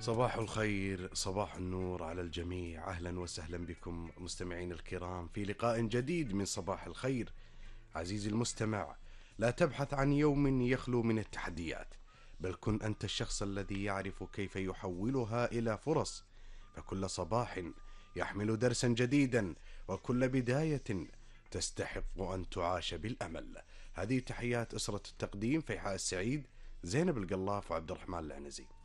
صباح الخير، صباح النور على الجميع. أهلا وسهلا بكم مستمعين الكرام في لقاء جديد من صباح الخير. عزيزي المستمع، لا تبحث عن يوم يخلو من التحديات، بل كن أنت الشخص الذي يعرف كيف يحولها إلى فرص. فكل صباح يحمل درسا جديدا، وكل بداية تستحق أن تعاش بالأمل. هذه تحيات أسرة التقديم: فيحاء السعيد، زينب القلاف، وعبد الرحمن العنزي.